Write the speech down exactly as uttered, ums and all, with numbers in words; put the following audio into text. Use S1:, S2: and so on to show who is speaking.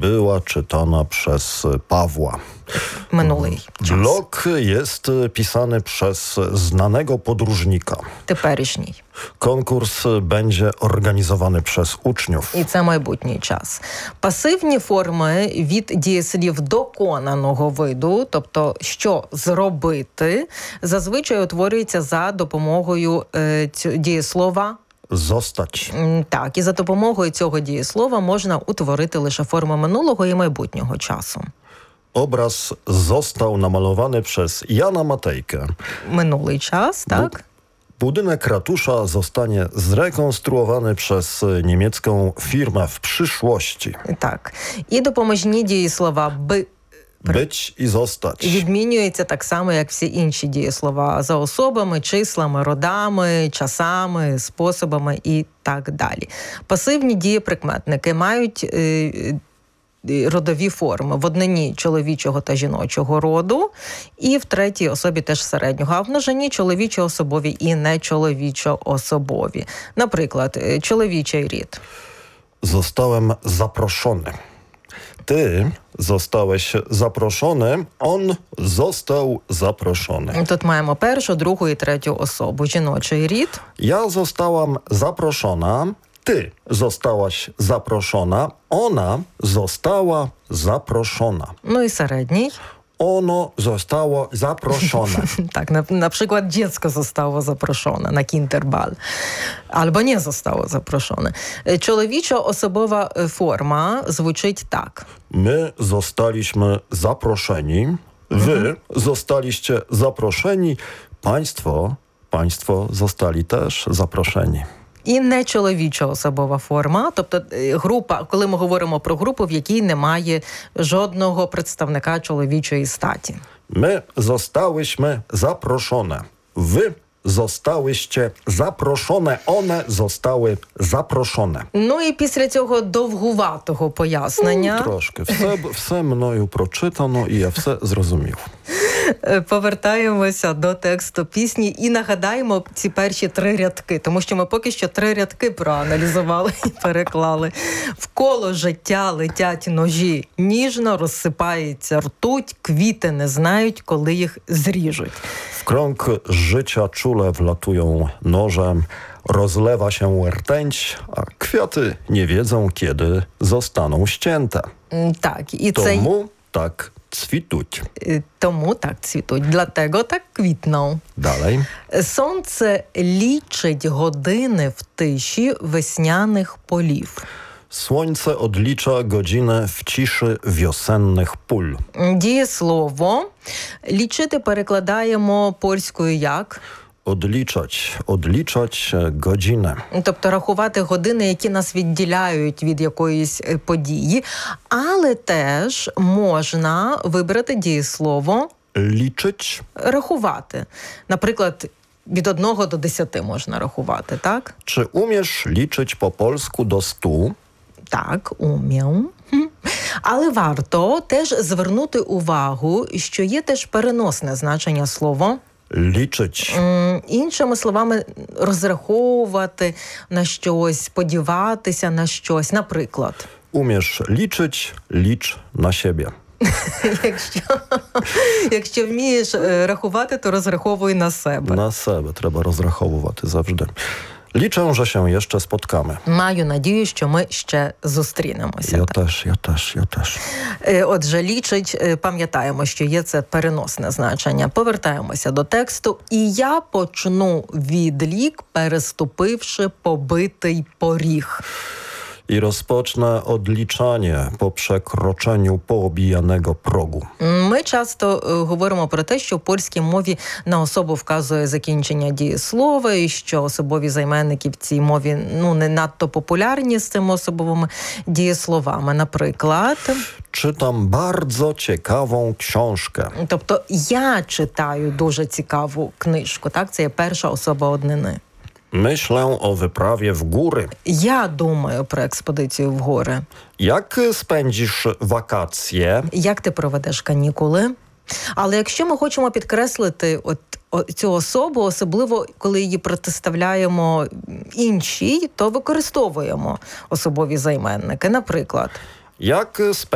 S1: była czytana przez Pawła.
S2: Минулий час.
S1: Blog jest pisany przez znanego podróżnika.
S2: Теперішній.
S1: Konkurs będzie organizowany przez uczniów.
S2: І це майбутній час. Пасивні форми від дієслів доконаного виду, тобто «що зробити», зазвичай утворюються за допомогою е, ць- дієслова
S1: Zostać.
S2: М, Так, і за допомогою цього дієслова можна утворити лише форми минулого і майбутнього часу.
S1: Obraz został namalowany przez Jana Matejkę.
S2: Минулий час, так?
S1: Budynek ratusza zostanie zrekonstruowany przez niemiecką firmę w przyszłości.
S2: Так. І допоможні дієслова «би»
S1: Być i zostać.
S2: відмінюються так само, як всі інші дієслова, за особами, числами, родами, часами, способами і так далі. Пасивні дієприкметники мають е, родові форми в однині чоловічого та жіночого роду, і в третій особі теж середнього, а в множині чоловічо-особові і нечоловічо-особові. Наприклад, е, чоловічий рід.
S1: Zostałem zaproszony. Ty zostałeś zaproszony, on został zaproszony.
S2: Тут маємо першу, другу і третю особу. Жіночий рід.
S1: Ja zostałam zaproszona, ty zostałaś zaproszona, ona została zaproszona.
S2: Ну і середній.
S1: Ono zostało zaproszone.
S2: Так, на, наприклад, dziecko zostało zaproszone на кінтербал. Або не zostało zaproszone. Е, Чоловіча особова е, форма звучить так.
S1: My zostaliśmy zaproszeni, wy zostaliście zaproszeni, państwo, państwo zostali też zaproszeni.
S2: І нечоловіча особова форма, тобто е, група, коли ми говоримо про групу, в якій немає жодного представника чоловічої статі.
S1: My zostałyśmy zaproszone. Wy zostałyście zaproszone. One zostały zaproszone.
S2: Ну і після цього довгуватого пояснення
S1: Трошки. Все, все мною прочитано, і я все зрозумів.
S2: е, повертаємося до тексту пісні і нагадаємо ці перші три рядки, тому що ми поки що три рядки проаналізували і переклали. Вколо життя летять ножі, ніжно розсипається ртуть, квіти не знають, коли їх зріжуть.
S1: W krąg życia czule wlatują nożem, rozlewa się rtęć, a kwiaty nie wiedzą, kiedy zostaną ścięte.
S2: М, Так, і це
S1: Тому tak цвітуть.
S2: е, тому так цвітуть, для того так квітнуть.
S1: Dalej.
S2: Сонце лічить години в тиші весняних полів.
S1: Słońce odlicza godzinę w ciszy wiosennych pól.
S2: Дієслово лічити перекладаємо польською як?
S1: Odliczać, odliczać e, godzinę.
S2: Тобто рахувати години, які нас відділяють від якоїсь е, події. Але теж можна вибрати дієслово
S1: Liczyć,
S2: рахувати. Наприклад, від одного до десяти можна рахувати, так?
S1: czy umiesz liczyć po polsku do stu?
S2: Так, умів. Хм. Але варто теж звернути увагу, що є теж переносне значення слова.
S1: Liczyć.
S2: М, Іншими словами, розраховувати на щось, сподіватися на щось. Наприклад,
S1: Umiesz liczyć, licz na siebie.
S2: якщо, якщо вмієш е, рахувати, то розраховуй на себе.
S1: Na себе треба розраховувати завжди. Liczę, że się jeszcze spotkamy.
S2: Маю надію, що ми ще зустрінемося.
S1: Ja też, ja też, ja też.
S2: Е, Отже, лічить, е, пам'ятаємо, що є це переносне значення. Повертаємося до тексту. І я почну відлік, переступивши побитий поріг.
S1: I rozpocznę odliczanie po przekroczeniu poobijanego progu.
S2: Ми часто е, говоримо про те, що в польській мові на особу вказує закінчення дієслова, і що особові займенники в цій мові ну, не надто популярні з цими особовими дієсловами. Наприклад,
S1: Czytam bardzo ciekawą książkę.
S2: тобто я читаю дуже цікаву книжку, так? Це є перша особа однини.
S1: Myślę o wyprawie w góry.
S2: Я думаю про експедицію в гори.
S1: Jak spędzisz wakacje?
S2: Як ти проведеш канікули? Але якщо ми хочемо підкреслити от, о, цю особу, особливо коли її протиставляємо іншій, то використовуємо особові займенники. Наприклад,
S1: Jak